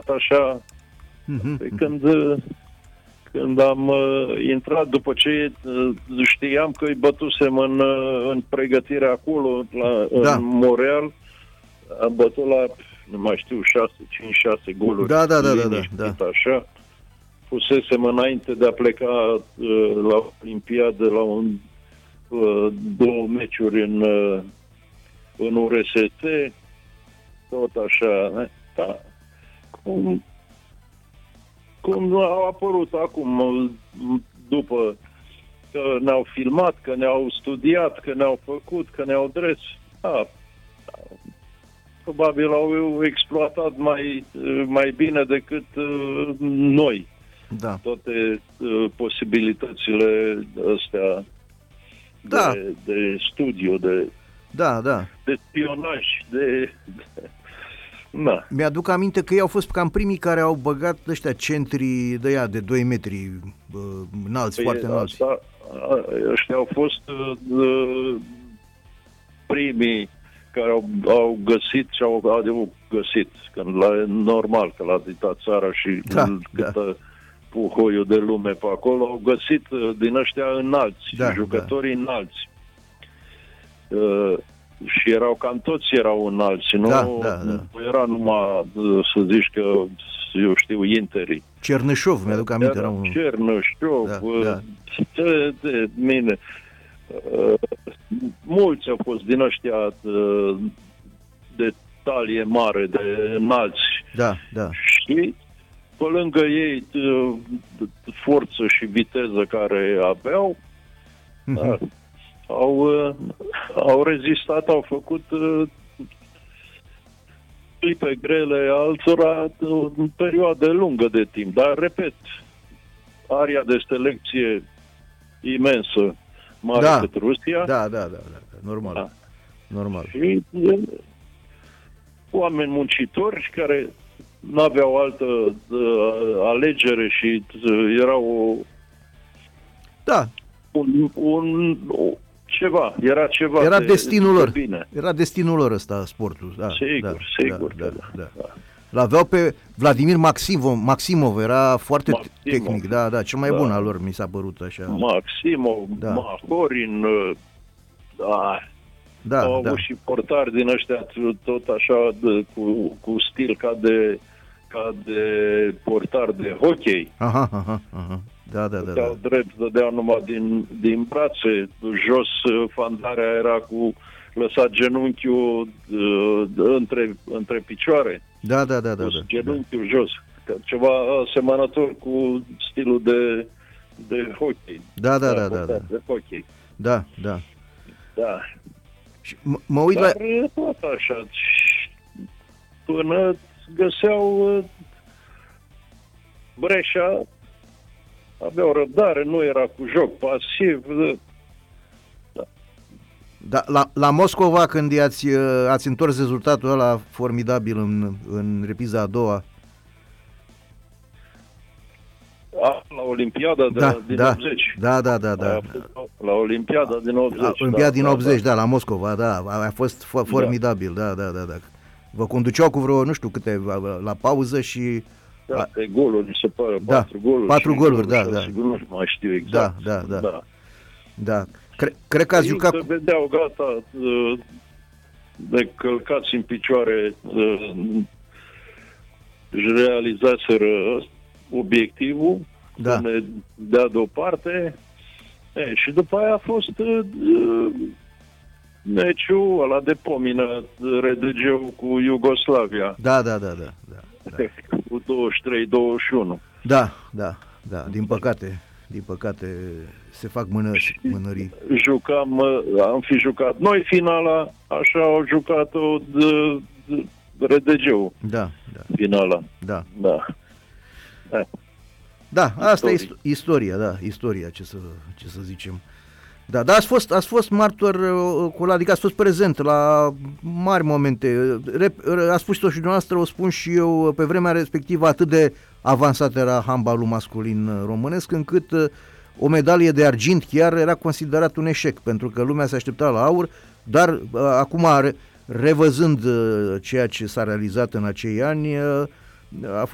intrat așa, când am intrat, după ce știam că îi bătusem în pregătire acolo, în Montreal, am bătut la, nu mai știu, 5-6 goluri. Da. Așa. Fusesem înainte de a pleca la Olimpiadă la două meciuri în URSS, tot așa. Da. Cum au apărut acum, după că ne-au filmat, că ne-au studiat, că ne-au făcut, că ne-au dres. Probabil au exploatat mai bine decât noi. Da. Toate posibilitățile astea de studiu, de spionaj, Da. Mi-aduc aminte că ei au fost cam primii care au băgat ăștia centri de 2 metri înalți, foarte înalți. Ăștia au fost primii care au găsit și au găsit, normal că l-a dictat țara și câtă puhoiul de lume pe acolo, au găsit din ăștia înalți, jucătorii înalți. Și cam toți erau înalți, nu era numai, să zici că, eu știu, interii. Cernășov, mi-aduc aminte. Cernășov, de mine. Mulți au fost din ăștia de talie mare, de înalți. Da. Și pe lângă ei forță și viteză care aveau, au rezistat, au făcut clipe grele altora în perioadă lungă de timp. Dar, repet, aria de selecție imensă, mare cât Rusia. Da, normal. Normal. Și oameni muncitori care n-aveau altă alegere și erau era ceva. Era destinul lor. Bine. Era destinul lor ăsta, sportul. Sigur. L-aveau pe Vladimir Maximov, era foarte tehnic, cel mai bun al lor, mi s-a părut așa. Maximov, Mahorin, au avut și portari din ăștia tot așa cu stil ca de portar de hockey. Aha. Dădeau drept, dădeau numai din brațe, jos fandarea era cu lăsat genunchiul între picioare. Da. Genunchiul jos. Ceva asemănător cu stilul de hockey. Da. De hockey. Da. Și mă uit Dar tot așa. Până găseau breșa, aveau răbdare, nu era cu joc pasiv. Da, la Moscova, când ați întors rezultatul ăla formidabil în repriza a doua. La Olimpiada din 80. Da. La Olimpiada din 80. La Olimpiada din 80, la Moscova, a fost formidabil, da. Vă conduceau cu vreo, nu știu câte, la pauză și... Pe goluri, mi se pare, 4 goluri. 4 goluri, da. Sigur, nu mai știu exact. Da. Cred că ați jucat... Se vedeau gata de călcați în picioare, își realizaseră obiectivul, să ne dea deoparte, și după aia a fost meciul ăla de pomină, RDG-ul cu Iugoslavia. Da. Cu 23-21. Da. Din păcate se fac mânării. Am fi jucat noi finala, așa au jucat-o RDG-ul. Da. Finala. Da, asta e istoria, ce să zicem. Da, dar ați fost martor, adică ați fost prezent la mari momente. A spus-o și dumneavoastră, o spun și eu, pe vremea respectivă atât de avansat era handbalul masculin românesc, încât o medalie de argint chiar era considerat un eșec, pentru că lumea se aștepta la aur, dar acum, revăzând ceea ce s-a realizat în acei ani, a fost